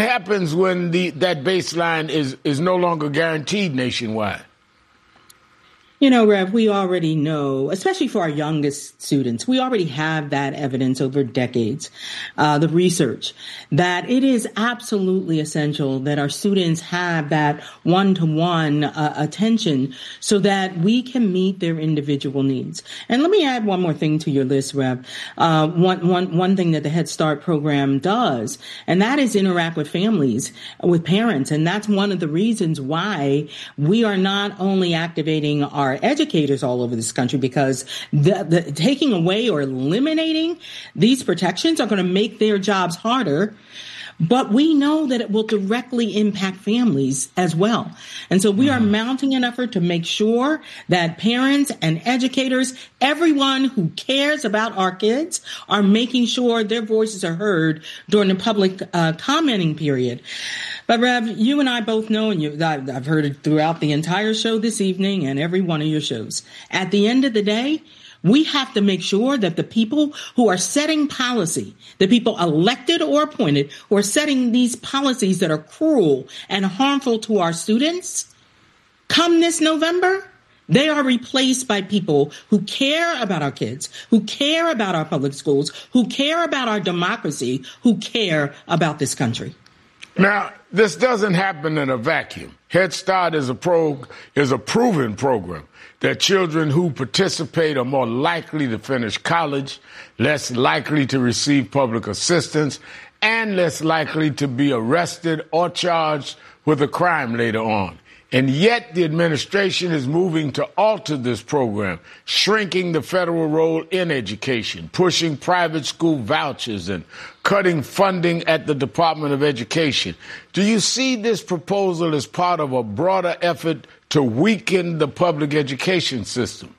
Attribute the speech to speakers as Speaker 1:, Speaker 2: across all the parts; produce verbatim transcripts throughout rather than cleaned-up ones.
Speaker 1: happens when the that baseline is, is no longer guaranteed nationwide?
Speaker 2: You know, Rev, we already know, especially for our youngest students, we already have that evidence over decades, uh, the research, that it is absolutely essential that our students have that one-to-one uh, attention so that we can meet their individual needs. And let me add one more thing to your list, Rev. Uh, one, one, one thing that the Head Start program does, and that is interact with families, with parents. And that's one of the reasons why we are not only activating our educators all over this country, because the, the taking away or eliminating these protections are going to make their jobs harder. But we know that it will directly impact families as well. And so we are mounting an effort to make sure that parents and educators, everyone who cares about our kids, are making sure their voices are heard during the public uh, commenting period. But Rev, you and I both know, and you, I've heard it throughout the entire show this evening and every one of your shows, at the end of the day, we have to make sure that the people who are setting policy, the people elected or appointed, who are setting these policies that are cruel and harmful to our students, come this November, they are replaced by people who care about our kids, who care about our public schools, who care about our democracy, who care about this country.
Speaker 1: Now, this doesn't happen in a vacuum. Head Start is a pro is a proven program that children who participate are more likely to finish college, less likely to receive public assistance, and less likely to be arrested or charged with a crime later on. And yet the administration is moving to alter this program, shrinking the federal role in education, pushing private school vouchers, and cutting funding at the Department of Education. Do you see this proposal as part of a broader effort to weaken the public education system?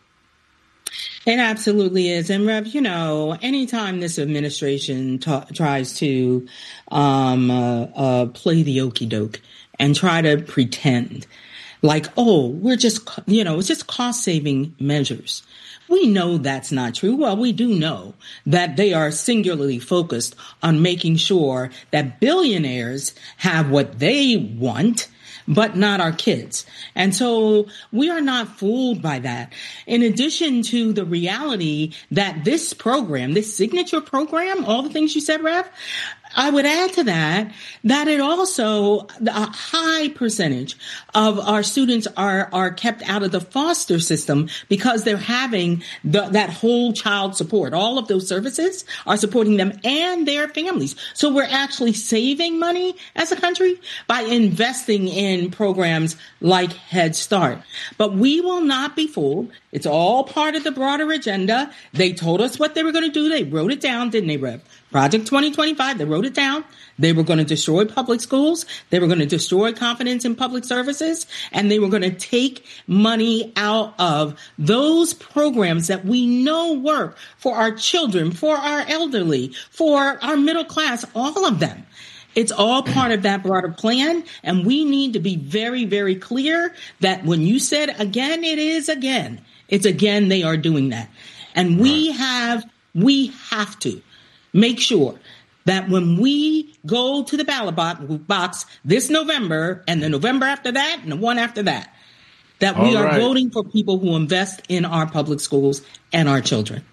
Speaker 2: It absolutely is. And Rev, you know, anytime this administration ta- tries to um, uh, uh, play the okie doke and try to pretend like, oh, we're just, you know, it's just cost saving measures. We know that's not true. Well, we do know that they are singularly focused on making sure that billionaires have what they want, but not our kids. And so we are not fooled by that. In addition to the reality that this program, this signature program, all the things you said, Rev, I would add to that that it also, a high percentage of our students are, are kept out of the foster system because they're having the, that whole child support. All of those services are supporting them and their families. So we're actually saving money as a country by investing in programs like Head Start. But we will not be fooled. It's all part of the broader agenda. They told us what they were going to do. They wrote it down, didn't they, Rev? Project twenty twenty-five, they wrote it down. They were going to destroy public schools. They were going to destroy confidence in public services. And they were going to take money out of those programs that we know work for our children, for our elderly, for our middle class, all of them. It's all part of that broader plan. And we need to be very, very clear that when you said again, it is again. It's again, they are doing that. And we have, we have to make sure that when we go to the ballot box this November and the November after that and the one after that, that we are voting for people who invest in our public schools and our children.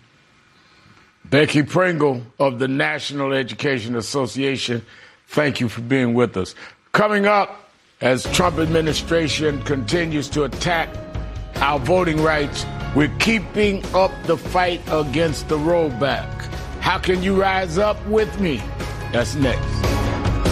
Speaker 1: Becky Pringle of the National Education Association, thank you for being with us. Coming up, as Trump administration continues to attack our voting rights, we're keeping up the fight against the rollback. How can you rise up with me? That's next.